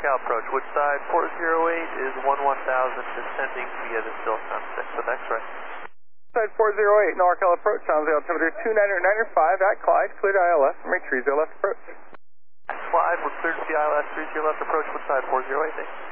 NorCal approach. Woodside 408 is 11000 descending via the Silson 6 with X-ray. Woodside 408, NorCal approach, sounds altimeter 2995 at Clyde, cleared ILS, from 30 left approach. Clyde, we're cleared to the ILS 30 left approach, Woodside 408, thanks.